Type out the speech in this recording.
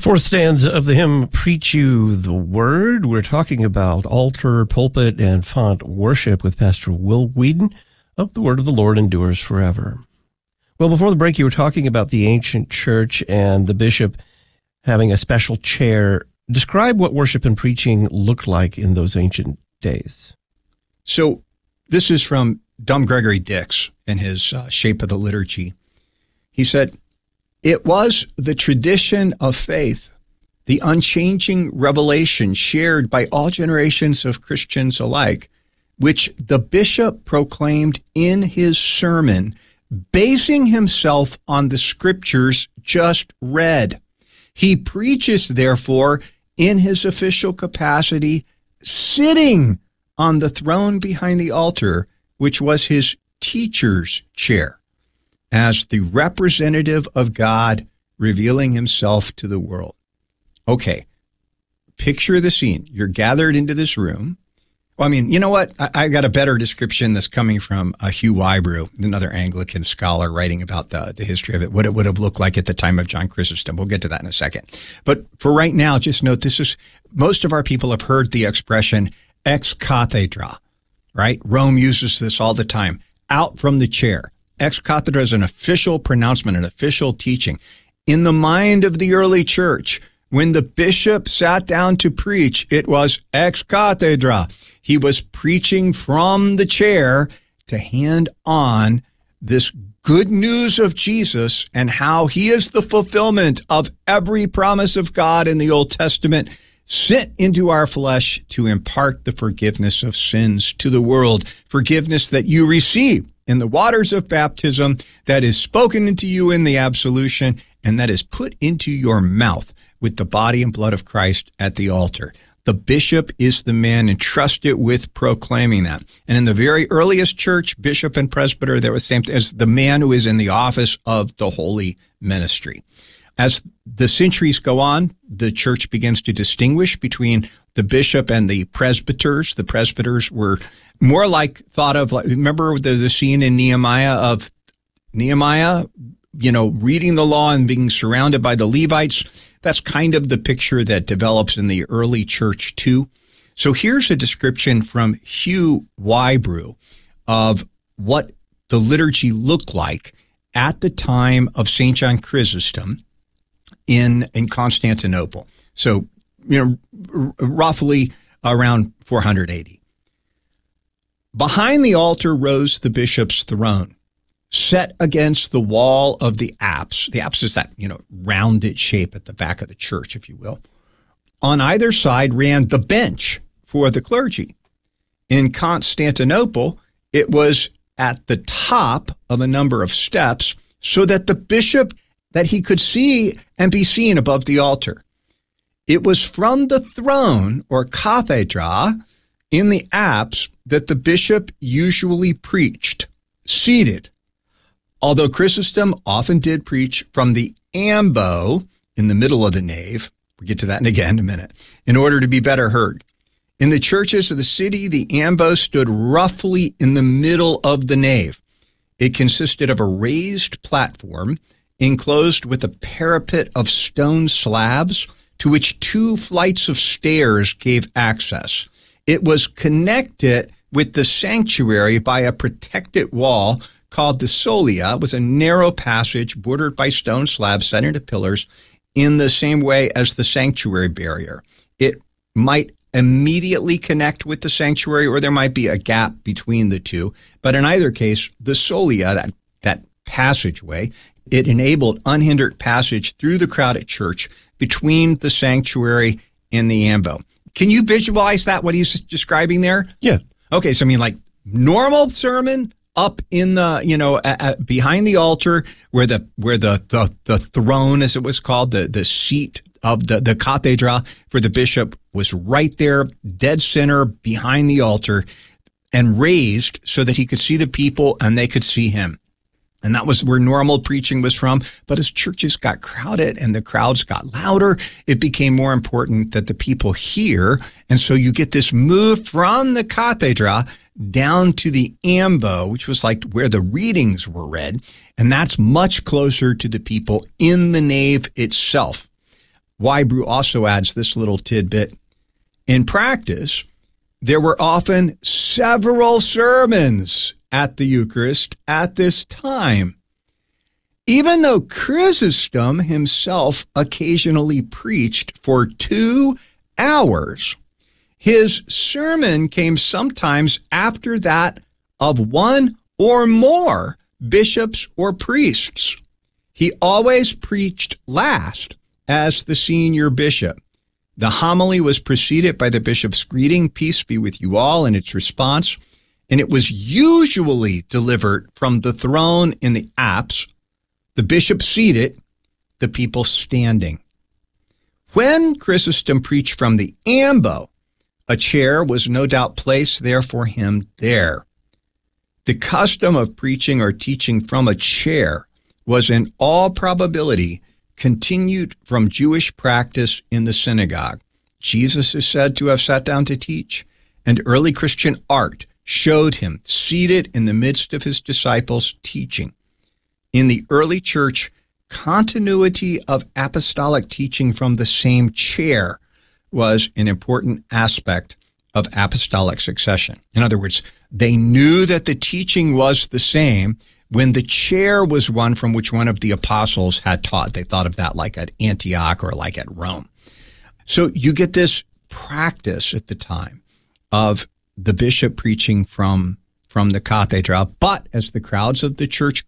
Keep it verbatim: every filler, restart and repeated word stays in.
Fourth stanza of the hymn, Preach You the Word. We're talking about altar, pulpit, and font worship with Pastor Will Whedon of The Word of the Lord Endures Forever. Well, before the break, you were talking about the ancient church and the bishop having a special chair. Describe what worship and preaching looked like in those ancient days. So this is from Dom Gregory Dix in his uh, Shape of the Liturgy. He said, "It was the tradition of faith, the unchanging revelation shared by all generations of Christians alike, which the bishop proclaimed in his sermon, basing himself on the scriptures just read. He preaches, therefore, in his official capacity, sitting on the throne behind the altar, which was his teacher's chair, as the representative of God revealing himself to the world." Okay, picture the scene. You're gathered into this room. Well, I mean, you know what? I, I got a better description that's coming from uh, Hugh Wybrew, another Anglican scholar writing about the, the history of it, what it would have looked like at the time of John Chrysostom. We'll get to that in a second. But for right now, just note this is, most of our people have heard the expression ex cathedra, right? Rome uses this all the time. Out from the chair. Ex cathedra is an official pronouncement, an official teaching. In the mind of the early church, when the bishop sat down to preach, it was ex cathedra. He was preaching from the chair to hand on this good news of Jesus and how he is the fulfillment of every promise of God in the Old Testament sent into our flesh to impart the forgiveness of sins to the world, forgiveness that you receive in the waters of baptism, that is spoken into you in the absolution, and that is put into your mouth with the body and blood of Christ at the altar. The bishop is the man entrusted with proclaiming that. And in the very earliest church, bishop and presbyter, there was same as the man who is in the office of the holy ministry. As the centuries go on, the church begins to distinguish between the bishop and the presbyters. The presbyters were more like thought of, like, remember the, the scene in Nehemiah of Nehemiah, you know, reading the law and being surrounded by the Levites. That's kind of the picture that develops in the early church too. So here's a description from Hugh Wybrew of what the liturgy looked like at the time of Saint John Chrysostom in, in Constantinople. So, you know, r- roughly around four hundred A D. "Behind the altar rose the bishop's throne, set against the wall of the apse." The apse is that, you know, rounded shape at the back of the church, if you will. "On either side ran the bench for the clergy. In Constantinople, it was at the top of a number of steps so that the bishop, that he could see and be seen above the altar. It was from the throne or cathedra in the apse that the bishop usually preached, seated. Although Chrysostom often did preach from the ambo in the middle of the nave, we'll get to that in again in a minute, in order to be better heard. In the churches of the city, the ambo stood roughly in the middle of the nave. It consisted of a raised platform enclosed with a parapet of stone slabs to which two flights of stairs gave access. It was connected with the sanctuary by a protected wall called the solia. It was a narrow passage bordered by stone slabs set into pillars in the same way as the sanctuary barrier. It might immediately connect with the sanctuary, or there might be a gap between the two. But in either case, the solia, that, that passageway, it enabled unhindered passage through the crowded church between the sanctuary and the ambo. Can you visualize that, what he's describing there? Yeah. Okay, so I mean, like, normal sermon up in the, you know, uh, uh, behind the altar where the where the, the the throne, as it was called, the the seat of the the cathedra for the bishop was right there, dead center behind the altar, and raised so that he could see the people and they could see him. And that was where normal preaching was from. But as churches got crowded and the crowds got louder, it became more important that the people hear. And so you get this move from the cathedra down to the ambo, which was like where the readings were read. And that's much closer to the people in the nave itself. Wybrew also adds this little tidbit. In practice, there were often several sermons at the Eucharist at this time. Even though Chrysostom himself occasionally preached for two hours, his sermon came sometimes after that of one or more bishops or priests. He always preached last as the senior bishop. The homily was preceded by the bishop's greeting, "Peace be with you all," and its response, and it was usually delivered from the throne in the apse, the bishop seated, the people standing. When Chrysostom preached from the ambo, a chair was no doubt placed there for him there. The custom of preaching or teaching from a chair was in all probability continued from Jewish practice in the synagogue. Jesus is said to have sat down to teach, and early Christian art showed him seated in the midst of his disciples teaching. In the early church, continuity of apostolic teaching from the same chair was an important aspect of apostolic succession. In other words, they knew that the teaching was the same when the chair was one from which one of the apostles had taught. They thought of that like at Antioch or like at Rome. So you get this practice at the time of the bishop preaching from, from the cathedra, but as the crowds of the church